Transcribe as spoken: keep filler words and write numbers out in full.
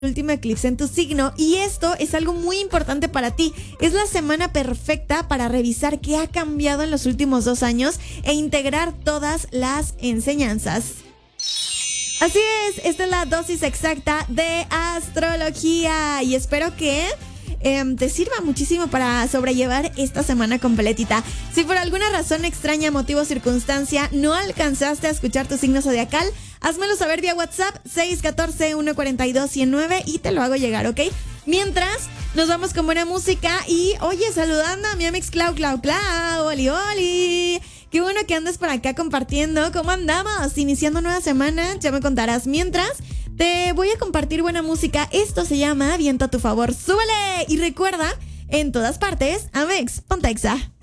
último eclipse en tu signo y esto es algo muy importante para ti. Es la semana perfecta para revisar qué ha cambiado en los últimos dos años e integrar todas las enseñanzas. Así es, esta es la dosis exacta de astrología y espero que eh, te sirva muchísimo para sobrellevar esta semana completita. Si por alguna razón extraña, motivo o circunstancia no alcanzaste a escuchar tu signo zodiacal, házmelo saber vía WhatsApp seis uno cuatro, uno cuatro dos, uno cero nueve y te lo hago llegar, ¿ok? Mientras, nos vamos con buena música y, oye, saludando a mi amix Clau, Clau, Clau, oli, oli. Qué bueno que andes por acá compartiendo. ¿Cómo andamos? Iniciando nueva semana, ya me contarás. Mientras, te voy a compartir buena música. Esto se llama Viento a tu favor. ¡Súbele! Y recuerda, en todas partes, Amex, ponte Exa.